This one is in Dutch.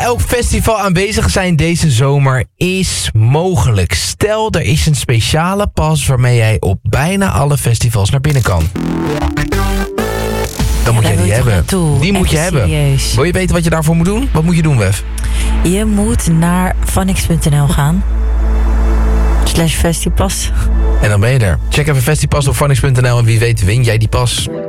elk festival aanwezig zijn deze zomer is mogelijk. Stel, er is een speciale pas waarmee jij op bijna alle festivals naar binnen kan. Dan moet jij die hebben. Die moet je hebben. Wil je weten wat je daarvoor moet doen? Wat moet je doen, Wef? Je moet naar Vanix.nl gaan. /Festipas. En dan ben je er. Check even Festipas op Vanix.nl en wie weet win jij die pas.